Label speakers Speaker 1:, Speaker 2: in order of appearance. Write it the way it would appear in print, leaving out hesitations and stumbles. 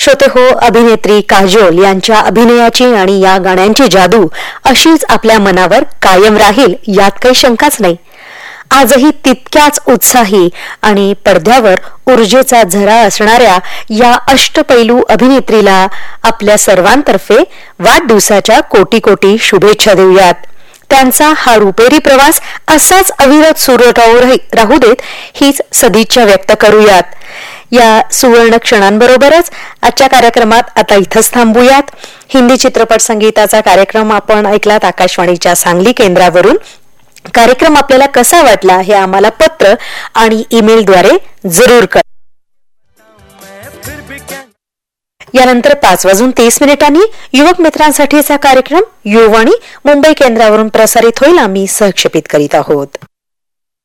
Speaker 1: श्रोते हो, अभिनेत्री काजोल यांच्या अभिनयाची आणि या गाण्यांची जादू अशीच आपल्या मनावर कायम राहील यात काही शंकाच नाही. आजही तितक्याच उत्साही आणि पडद्यावर ऊर्जेचा झरा असणाऱ्या या अष्टपैलू अभिनेत्रीला आपल्या सर्वांतर्फे वाढदिवसाच्या कोटी कोटी शुभेच्छा देऊयात. त्यांचा हा रुपेरी प्रवास असाच अविरत सुरू राहू देत हीच सदिच्छा व्यक्त करूयात. या सुवर्ण क्षणांबरोबरच आजच्या कार्यक्रमात आता इथंच थांबूयात. हिंदी चित्रपट संगीताचा कार्यक्रम आपण ऐकलात आकाशवाणीच्या सांगली केंद्रावरून. कार्यक्रम आपल्याला कसा वाटला हे आम्हाला पत्र आणि ईमेलद्वारे जरूर कळवा. यानंतर 5:30 युवक मित्रांसाठीचा कार्यक्रम युवाणी मुंबई केंद्रावरून प्रसारित होईल. आम्ही सहक्षेपित करीत आहोत.